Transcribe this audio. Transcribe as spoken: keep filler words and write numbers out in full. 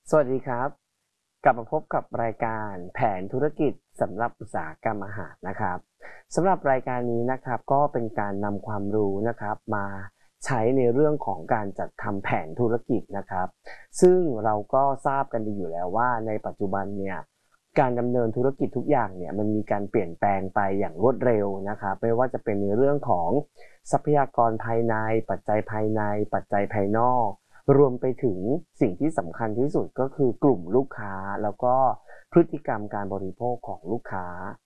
สวัสดีครับกลับมาพบกับรายการแผนธุรกิจสำหรับอุตสาหกรรมอาหารนะครับสำหรับรายการนี้นะครับก็เป็นการนำความรู้นะครับมาใช้ในเรื่องของการจัดทำแผนธุรกิจนะครับซึ่งเราก็ทราบกันดีอยู่แล้วว่าในปัจจุบันเนี่ยการดำเนินธุรกิจทุกอย่างเนี่ยมันมีการเปลี่ยนแปลงไปอย่างรวดเร็วนะครับไม่ว่าจะเป็นในเรื่องของทรัพยากรภายในปัจจัยภายในปัจจัยภายนอก รวมไปถึงสิ่งที่สำคัญที่สุดก็คือกลุ่มลูกค้าแล้วก็พฤติกรรมการบริโภคของลูกค้า